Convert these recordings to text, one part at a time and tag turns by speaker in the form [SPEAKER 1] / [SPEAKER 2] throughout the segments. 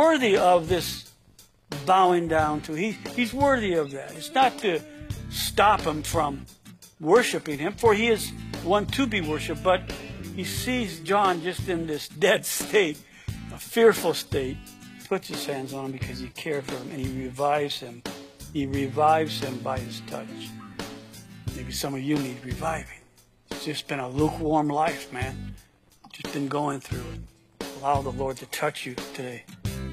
[SPEAKER 1] worthy of this bowing down to. He's worthy of that. It's not to stop him from worshiping him, for he is one to be worshipped, but he sees John just in this dead state, a fearful state, puts his hands on him because he cared for him, and he revives him. He revives him by his touch. Maybe some of you need reviving. It's just been a lukewarm life, man. Just been going through it. Allow the Lord to touch you today.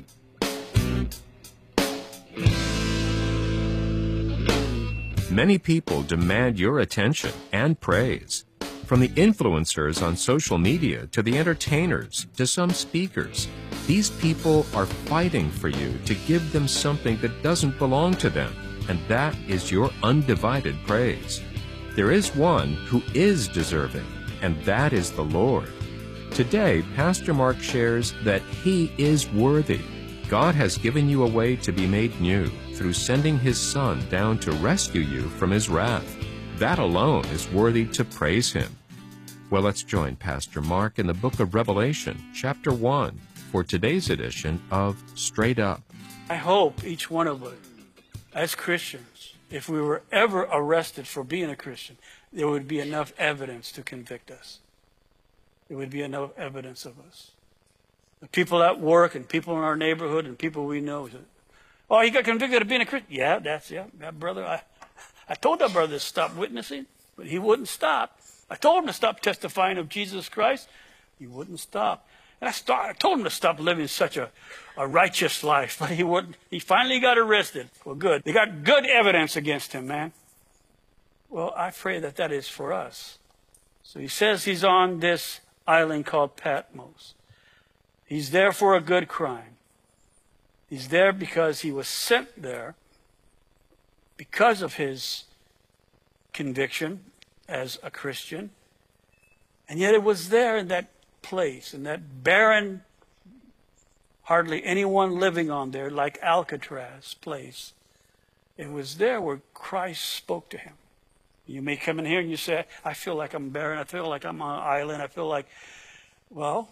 [SPEAKER 2] Many people demand your attention and praise. From the influencers on social media to the entertainers to some speakers, these people are fighting for you to give them something that doesn't belong to them, and that is your undivided praise. There is one who is deserving, and that is the Lord. Today, Pastor Mark shares that he is worthy. God has given you a way to be made new through sending his Son down to rescue you from his wrath. That alone is worthy to praise him. Well, let's join Pastor Mark in the book of Revelation, chapter 1, for today's edition of Straight Up.
[SPEAKER 1] I hope each one of us, as Christians, if we were ever arrested for being a Christian, there would be enough evidence to convict us. There would be enough evidence of us. The people at work and people in our neighborhood and people we know say, oh, he got convicted of being a Christian. Yeah, that brother. I told that brother to stop witnessing, but he wouldn't stop. I told him to stop testifying of Jesus Christ. He wouldn't stop. And I told him to stop living such a righteous life, but he wouldn't. He finally got arrested. Well, good. They got good evidence against him, man. Well, I pray that that is for us. So he says he's on this island called Patmos. He's there for a good crime. He's there because he was sent there because of his conviction as a Christian. And yet it was there in that place, in that barren, hardly anyone living on there, like Alcatraz place. It was there where Christ spoke to him. You may come in here and you say, I feel like I'm barren. I feel like I'm on an island. I feel like, well,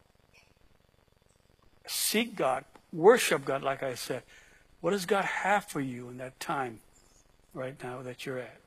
[SPEAKER 1] seek God. Worship God, like I said. What does God have for you in that time right now that you're at?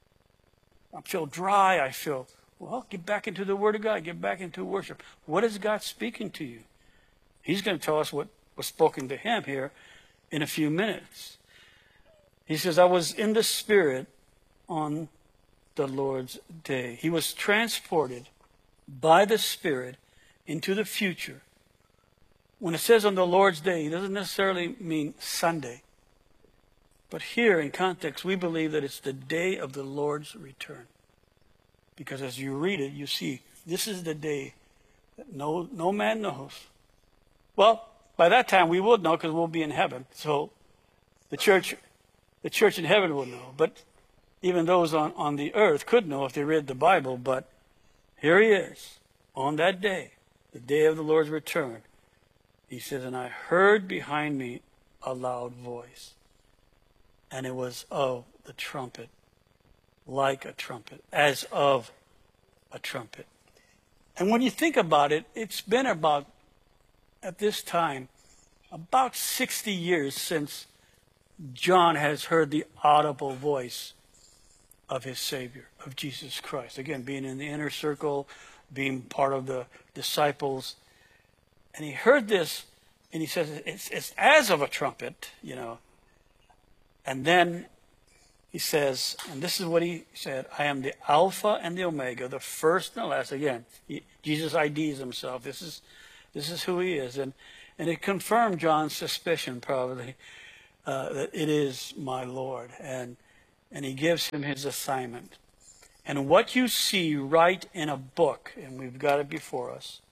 [SPEAKER 1] I feel dry. I feel, well, get back into the Word of God. Get back into worship. What is God speaking to you? He's going to tell us what was spoken to him here in a few minutes. He says, I was in the Spirit on the Lord's day. He was transported by the Spirit into the future. When it says on the Lord's day, it doesn't necessarily mean Sunday. But here in context, we believe that it's the day of the Lord's return. Because as you read it, you see, this is the day that no man knows. Well, by that time we would know because we'll be in heaven. So the church in heaven will know. But even those on the earth could know if they read the Bible. But here he is on that day, the day of the Lord's return. He says, and I heard behind me a loud voice. And it was of the trumpet, like a trumpet, as of a trumpet. And when you think about it, it's been about, at this time, about 60 years since John has heard the audible voice of his Savior, of Jesus Christ. Again, being in the inner circle, being part of the disciples. And he heard this, and he says, it's as of a trumpet, you know. And then he says, and this is what he said, I am the Alpha and the Omega, the first and the last. Again, Jesus IDs himself. This is who he is. And it confirmed John's suspicion, probably, that it is my Lord. And he gives him his assignment. And what you see, write in a book, and we've got it before us.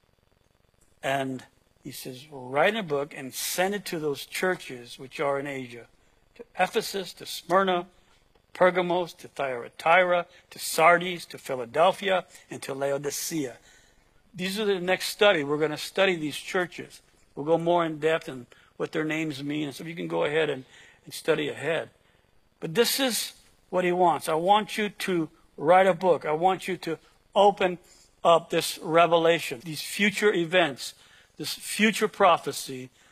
[SPEAKER 1] And he says, well, write in a book and send it to those churches which are in Asia. To Ephesus, to Smyrna, Pergamos, to Thyatira, to Sardis, to Philadelphia, and to Laodicea. These are the next study. We're going to study these churches. We'll go more in depth in what their names mean. And so you can go ahead and study ahead. But this is what he wants. I want you to write a book. I want you to open up this revelation, these future events, this future prophecy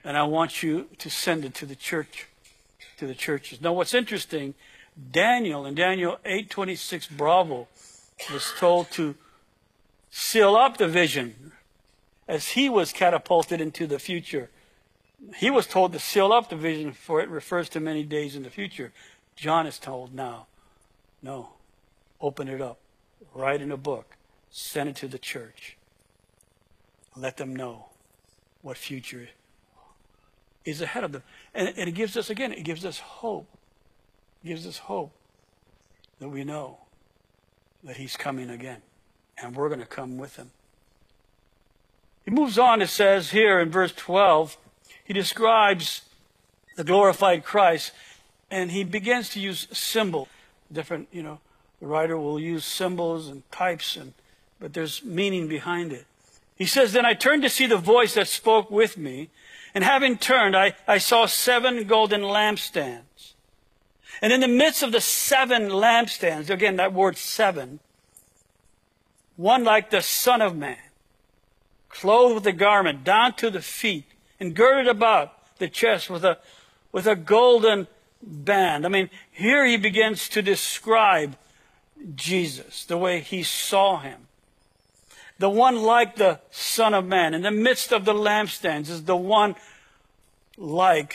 [SPEAKER 1] And I want you to send it to the church, to the churches. Now, what's interesting, Daniel, in Daniel 8:26 Bravo, was told to seal up the vision as he was catapulted into the future. He was told to seal up the vision, for it refers to many days in the future. John is told now, no, open it up, write in a book, send it to the church. Let them know what future is ahead of them. And it gives us, again, it gives us hope. It gives us hope that we know that he's coming again. And we're going to come with him. He moves on, it says here in verse 12, he describes the glorified Christ, and he begins to use symbols. Different, the writer will use symbols and types, but there's meaning behind it. He says, then I turned to see the voice that spoke with me, and having turned, I saw 7 golden lampstands. And in the midst of the 7 lampstands, again, that word 7, one like the Son of Man, clothed with a garment down to the feet, and girded about the chest with a golden band. I mean, here he begins to describe Jesus, the way he saw him. The one like the Son of Man. In the midst of the lampstands is the one like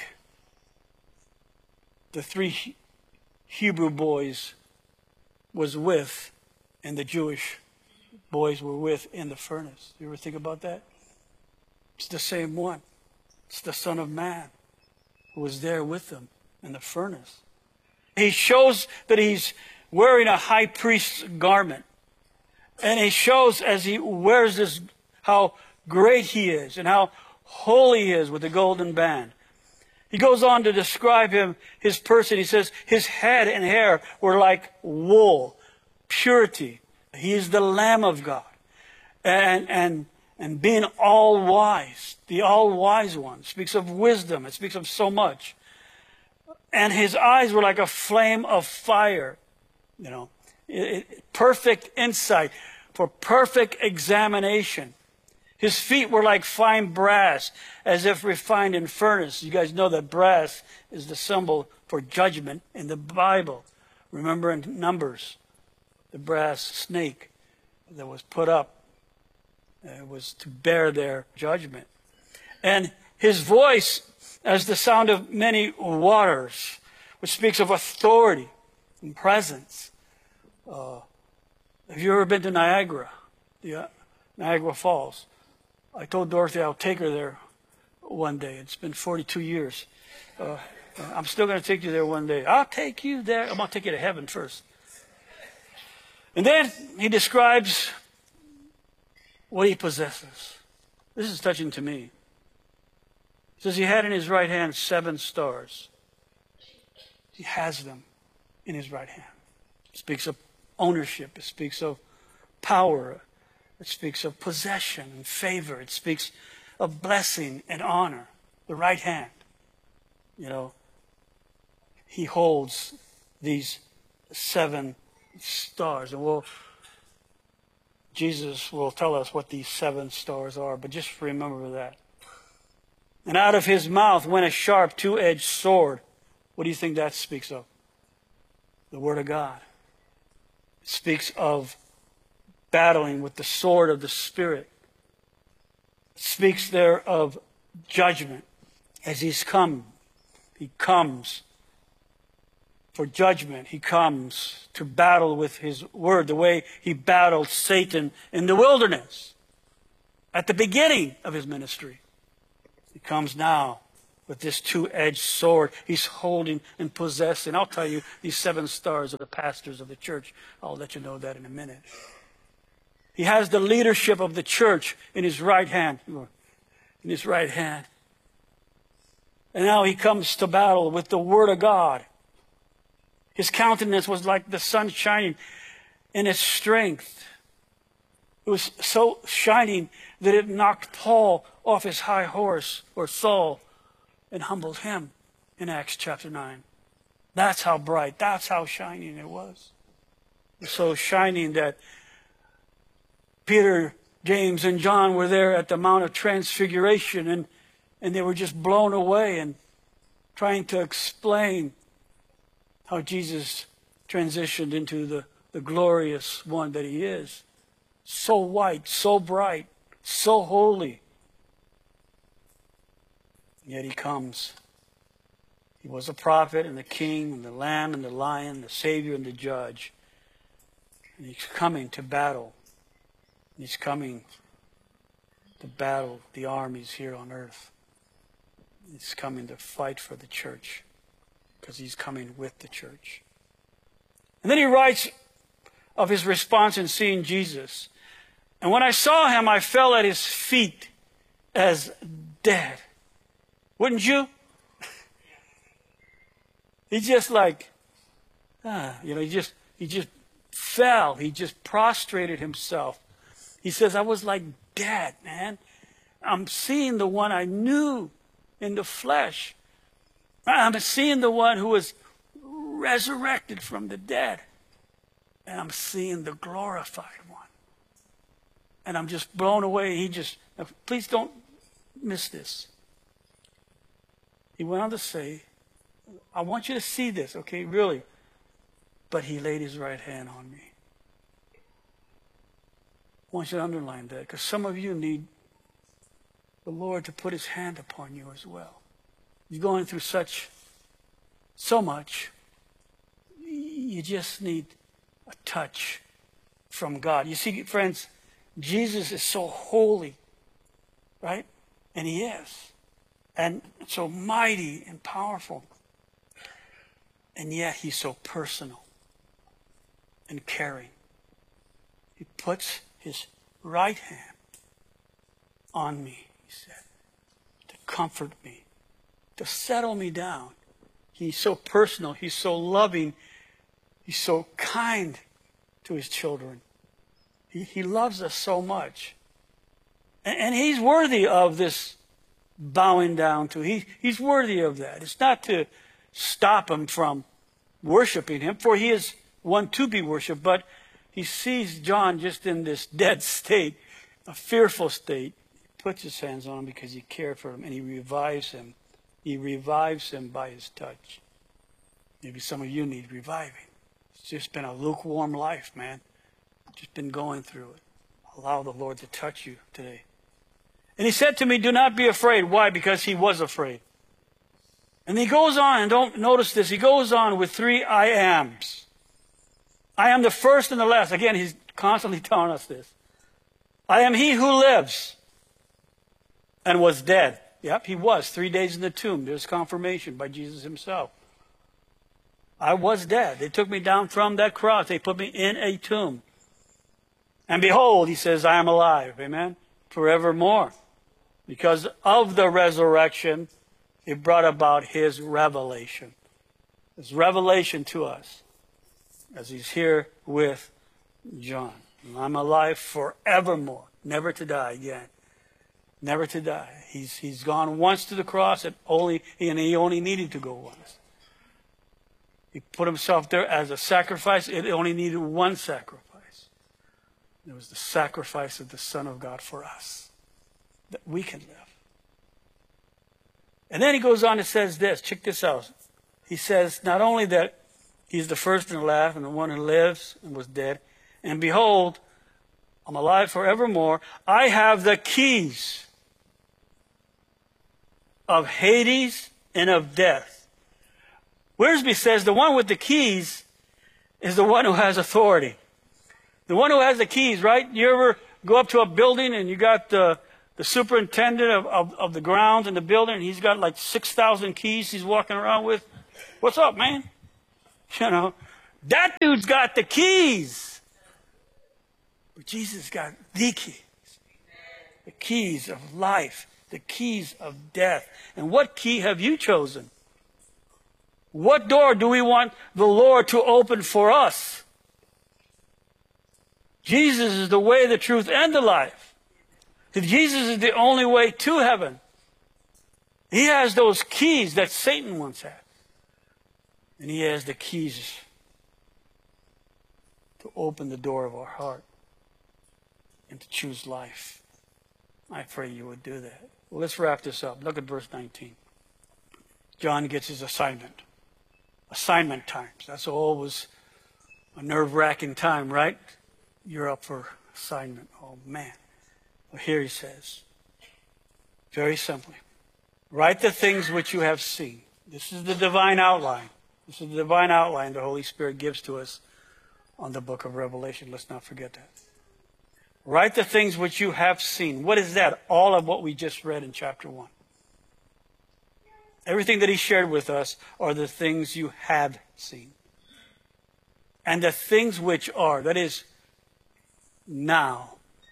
[SPEAKER 1] the 3 Hebrew boys was with, and the Jewish boys were with in the furnace. You ever think about that? It's the same one. It's the Son of Man who was there with them in the furnace. He shows that he's wearing a high priest's garment. And he shows as he wears this how great he is and how holy he is with the golden band. He goes on to describe his person. He says his head and hair were like wool, purity. He is the Lamb of God. And being all wise, the all wise one, speaks of wisdom. It speaks of so much. And his eyes were like a flame of fire. Perfect insight for perfect examination. His feet were like fine brass, as if refined in furnace. You guys know that brass is the symbol for judgment in the Bible. Remember in Numbers, the brass snake that was put up was to bear their judgment. And his voice as the sound of many waters, which speaks of authority and presence. Have you ever been to Niagara? Niagara Falls? I told Dorothy I'll take her there one day. It's been 42 years. I'm still going to take you there one day. I'll take you there. I'm going to take you to heaven first. And then he describes what he possesses. This is touching to me. He says he had in his right hand 7 stars. He has them in his right hand. It speaks of ownership. It speaks of power. It speaks of possession and favor. It speaks of blessing and honor. The right hand. He holds these 7 stars. And Jesus will tell us what these 7 stars are, but just remember that. And out of his mouth went a sharp 2-edged sword. What do you think that speaks of? The Word of God. It speaks of battling with the sword of the Spirit. It speaks there of judgment. As he's come, he comes for judgment. He comes to battle with his word, the way he battled Satan in the wilderness at the beginning of his ministry. He comes now with this 2-edged sword he's holding and possessing. I'll tell you, these 7 stars are the pastors of the church. I'll let you know that in a minute. He has the leadership of the church in his right hand. In his right hand. And now he comes to battle with the Word of God. His countenance was like the sun shining in its strength. It was so shining that it knocked Paul off his high horse, or Saul, and humbled him in Acts chapter 9. That's how bright, that's how shining it was. It was so shining that Peter, James, and John were there at the Mount of Transfiguration, and And they were just blown away and trying to explain how Jesus transitioned into the glorious one that he is. So white, so bright, so holy. Yet he comes. He was a prophet and the king and the lamb and the lion, the savior and the judge. And he's coming to battle. He's coming to battle the armies here on earth. He's coming to fight for the church because he's coming with the church. And then he writes of his response in seeing Jesus. And when I saw him, I fell at his feet as dead. Wouldn't you? He just like, he just fell. He just prostrated himself. He says, I was like dead, man. I'm seeing the one I knew in the flesh. I'm seeing the one who was resurrected from the dead. And I'm seeing the glorified one. And I'm just blown away. Please don't miss this. He went on to say, I want you to see this, okay, really. But he laid his right hand on me. I want you to underline that because some of you need the Lord to put his hand upon you as well. You're going through so much. You just need a touch from God. You see, friends, Jesus is so holy, right? And he is. And so mighty and powerful. And yet he's so personal and caring. He puts his right hand on me, he said, to comfort me, to settle me down. He's so personal. He's so loving. He's so kind to his children. He loves us so much. And he's worthy of this bowing down to. He's worthy of that. It's not to stop him from worshiping him, for he is one to be worshipped, but he sees John just in this dead state, a fearful state. He puts his hands on him because he cared for him, and he revives him. He revives him by his touch. Maybe some of you need reviving. It's just been a lukewarm life, man. Just been going through it. Allow the Lord to touch you today. And he said to me, do not be afraid. Why? Because he was afraid. And he goes on, and don't notice this, he goes on with 3 I ams. I am the first and the last. Again, he's constantly telling us this. I am he who lives and was dead. Yep, he was 3 days in the tomb. There's confirmation by Jesus himself. I was dead. They took me down from that cross. They put me in a tomb. And behold, he says, I am alive. Amen. Forevermore. Because of the resurrection, it brought about his revelation. His revelation to us as he's here with John. I'm alive forevermore. Never to die again. Never to die. He's gone once to the cross and he only needed to go once. He put himself there as a sacrifice. It only needed one sacrifice. It was the sacrifice of the Son of God for us, that we can live. And then he goes on and says this. Check this out. He says not only that he's the first and the last and the one who lives and was dead, and behold, I'm alive forevermore. I have the keys of Hades and of death. Wiersbe says the one with the keys is the one who has authority. The one who has the keys, right? You ever go up to a building and you got the superintendent of the grounds in the building, and he's got like 6,000 keys he's walking around with? What's up, man? You know, that dude's got the keys. But Jesus got the keys. The keys of life. The keys of death. And what key have you chosen? What door do we want the Lord to open for us? Jesus is the way, the truth, and the life. Jesus is the only way to heaven. He has those keys that Satan once had. And he has the keys to open the door of our heart and to choose life. I pray you would do that. Well, let's wrap this up. Look at verse 19. John gets his assignment. Assignment times. That's always a nerve-wracking time, right? You're up for assignment. Oh, man. Well, here he says, very simply, write the things which you have seen. This is the divine outline. This is the divine outline the Holy Spirit gives to us on the book of Revelation. Let's not forget that. Write the things which you have seen. What is that? All of what we just read in chapter 1. Everything that he shared with us are the things you have seen. And the things which are, that is, now,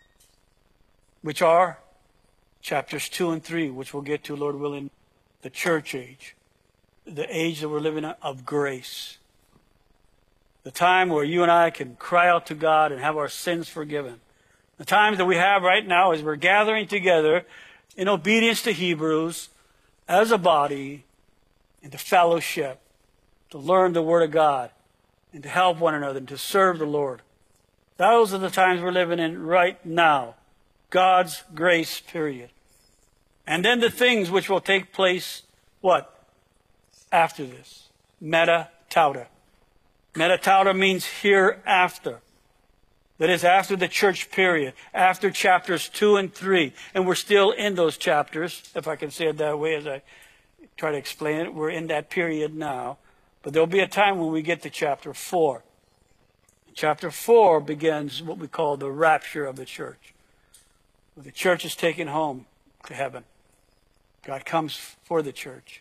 [SPEAKER 1] which are chapters 2 and 3, which we'll get to, Lord willing, the church age, the age that we're living in of grace, the time where you and I can cry out to God and have our sins forgiven. The time that we have right now is we're gathering together in obedience to Hebrews as a body into fellowship to learn the Word of God and to help one another and to serve the Lord. Those are the times we're living in right now. God's grace, period. And then the things which will take place, what? After this. Meta tauta. Meta tauta means hereafter. That is after the church period, after chapters 2 and 3. And we're still in those chapters, if I can say it that way as I try to explain it. We're in that period now. But there'll be a time when we get to chapter 4. Chapter 4 begins what we call the rapture of the church. Where the church is taken home to heaven. God comes for the church.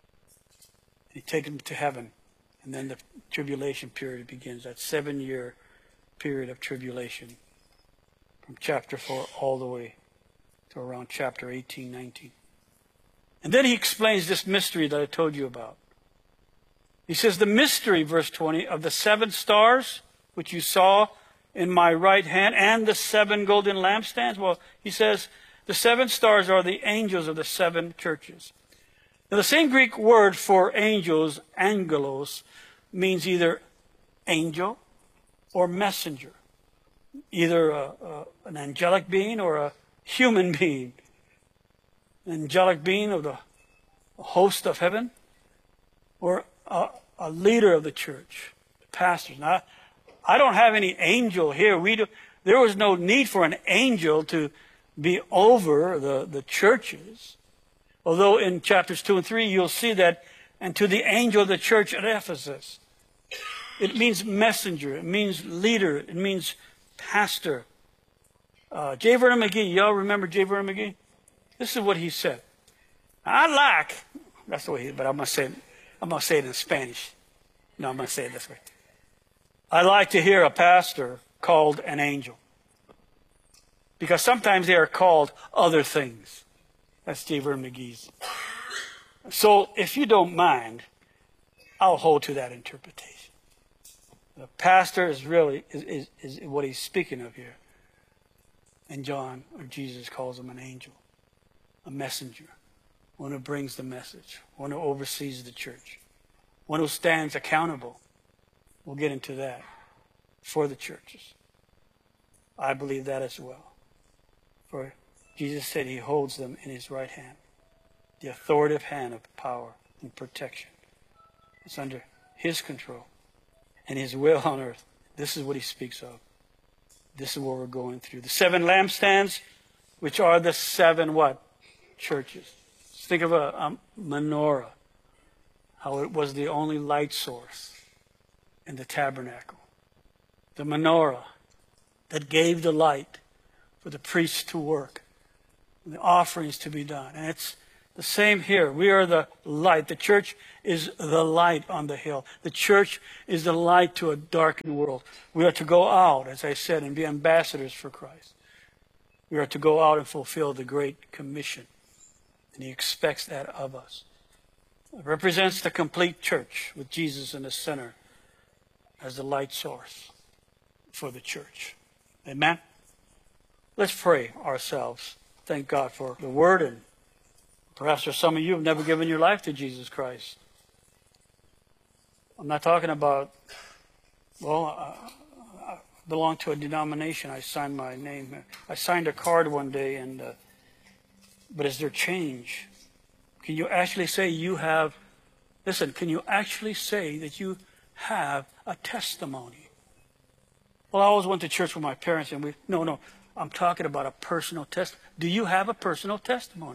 [SPEAKER 1] He takes them to heaven. And then the tribulation period begins, that 7-year period of tribulation. From chapter 4 all the way to around chapter 18, 19. And then he explains this mystery that I told you about. He says, the mystery, verse 20, of the 7 stars, which you saw in my right hand, and the 7 golden lampstands. Well, he says, the 7 stars are the angels of the 7 churches. Now, the same Greek word for angels, angelos, means either angel or messenger. Either an angelic being or a human being. An angelic being of the host of heaven, or a leader of the church, the pastors. Now, I don't have any angel here. There was no need for an angel to be over the churches. Although in chapters 2 and 3, you'll see that, and to the angel of the church at Ephesus. It means messenger. It means leader. It means pastor. J. Vernon McGee, y'all remember J. Vernon McGee? This is what he said. That's the way but I'm going to say it in Spanish. No, I'm going to say it this way. I like to hear a pastor called an angel. Because sometimes they are called other things. That's J. Vernon McGee's. So if you don't mind, I'll hold to that interpretation. The pastor is really is what he's speaking of here. And John, or Jesus, calls him an angel, a messenger, one who brings the message, one who oversees the church, one who stands accountable. We'll get into that for the churches. I believe that as well. For Jesus said he holds them in his right hand, the authoritative hand of power and protection. It's under his control and his will on earth. This is what he speaks of. This is what we're going through. The 7 lampstands, which are the 7 what? Churches. Just think of a menorah, how it was the only light source in the tabernacle. The menorah that gave the light for the priests to work, and the offerings to be done. And it's the same here. We are the light. The church is the light on the hill. The church is the light to a darkened world. We are to go out, as I said, and be ambassadors for Christ. We are to go out and fulfill the Great Commission. And he expects that of us. It represents the complete church with Jesus in the center as the light source for the church. Amen? Let's pray ourselves. Thank God for the Word, and perhaps there's some of you who have never given your life to Jesus Christ. I'm not talking about, I belong to a denomination. I signed my name. I signed a card one day, and But is there change? Can you actually say you have, listen, can you actually say that you have a testimony? Well, I always went to church with my parents, and no, I'm talking about a personal testimony. Do you have a personal testimony?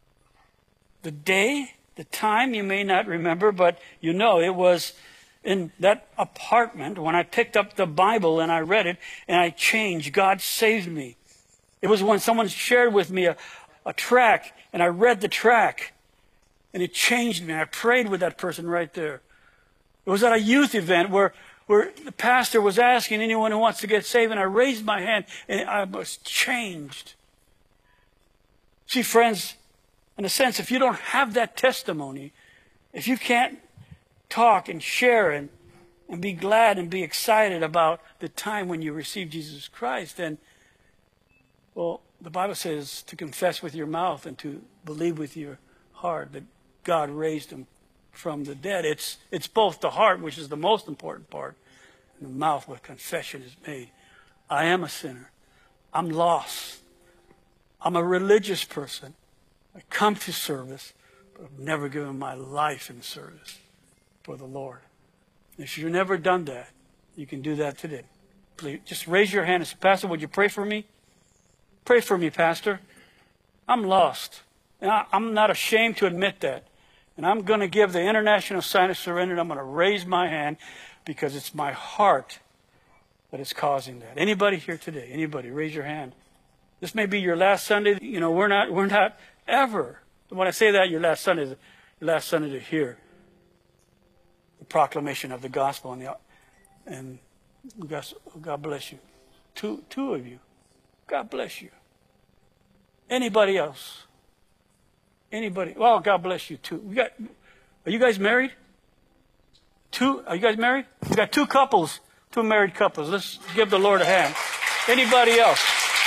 [SPEAKER 1] The day, the time, you may not remember, but you know it was in that apartment when I picked up the Bible and I read it and I changed. God saved me. It was when someone shared with me a track and I read the track and it changed me. I prayed with that person right there. It was at a youth event where the pastor was asking anyone who wants to get saved, and I raised my hand and I was changed. See, friends, in a sense, if you don't have that testimony, if you can't talk and share and be glad and be excited about the time when you received Jesus Christ, then, well, the Bible says to confess with your mouth and to believe with your heart that God raised him from the dead. It's both the heart, which is the most important part, and the mouth where confession is made. I am a sinner. I'm lost. I'm a religious person. I come to service, but I've never given my life in service for the Lord. If you've never done that, you can do that today. Please, just raise your hand and say, Pastor, would you pray for me? Pray for me, Pastor. I'm lost. And I'm not ashamed to admit that. And I'm going to give the international sign of surrender. I'm going to raise my hand because it's my heart that is causing that. Anybody here today? Anybody? Raise your hand. This may be your last Sunday. You know, we're not ever. When I say that, your last Sunday to hear the proclamation of the gospel. And God bless you. Two of you. God bless you. Anybody else? Anybody? Well, God bless you too. Are you guys married? Are you guys married? We got two couples, two married couples. Let's give the Lord a hand. Anybody else?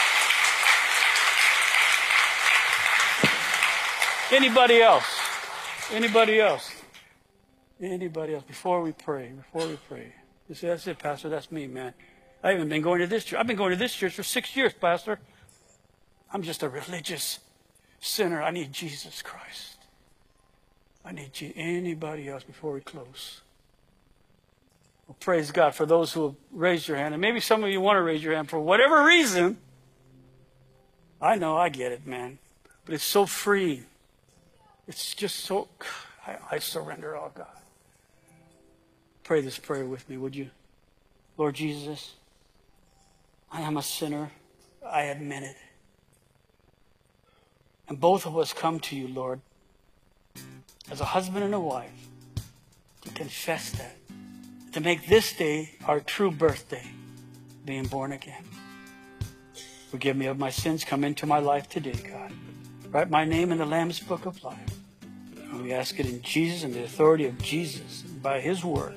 [SPEAKER 1] Anybody else? Anybody else? Anybody else? Before we pray. You say, that's it, Pastor. That's me, man. I haven't been going to this church. I've been going to this church for 6 years, Pastor. I'm just a religious sinner. I need Jesus Christ. I need anybody else before we close? Well, praise God for those who have raised your hand. And maybe some of you want to raise your hand for whatever reason. I know, I get it, man. But it's so freeing. It's just so, I surrender all, God. Pray this prayer with me, would you? Lord Jesus, I am a sinner. I admit it. And both of us come to you, Lord, as a husband and a wife, to confess that, to make this day our true birthday, being born again. Forgive me of my sins. Come into my life today, God. Write my name in the Lamb's Book of Life. And we ask it in Jesus and the authority of Jesus, and by his word.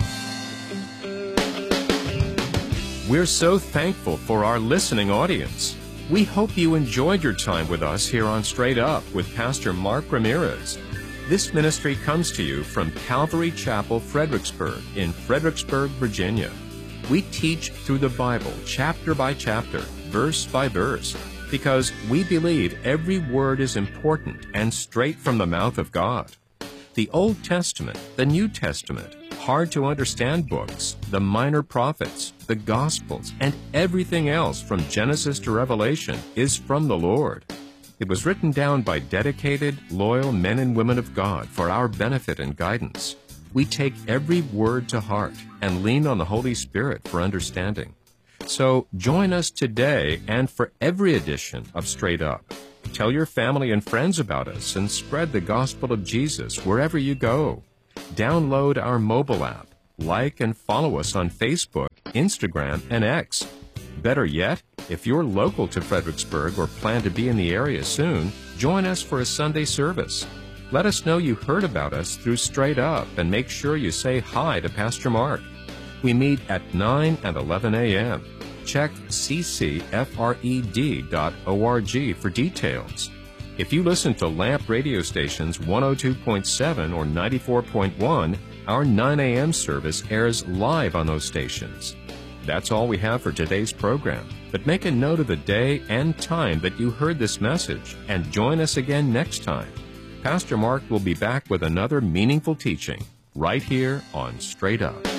[SPEAKER 2] We're so thankful for our listening audience. We hope you enjoyed your time with us here on Straight Up with Pastor Mark Ramirez. This ministry comes to you from Calvary Chapel, Fredericksburg, in Fredericksburg, Virginia. We teach through the Bible, chapter by chapter, verse by verse, because we believe every word is important and straight from the mouth of God. The Old Testament, the New Testament, hard-to-understand books, the minor prophets, the Gospels, and everything else from Genesis to Revelation is from the Lord. It was written down by dedicated, loyal men and women of God for our benefit and guidance. We take every word to heart and lean on the Holy Spirit for understanding. So join us today and for every edition of Straight Up. Tell your family and friends about us and spread the gospel of Jesus wherever you go. Download our mobile app, like and follow us on Facebook, Instagram, and X. Better yet, if you're local to Fredericksburg or plan to be in the area soon, join us for a Sunday service. Let us know you heard about us through Straight Up and make sure you say hi to Pastor Mark. We meet at 9 and 11 a.m. Check ccfred.org for details. If you listen to LAMP radio stations 102.7 or 94.1, our 9 a.m. service airs live on those stations. That's all we have for today's program. But make a note of the day and time that you heard this message and join us again next time. Pastor Mark will be back with another meaningful teaching right here on Straight Up.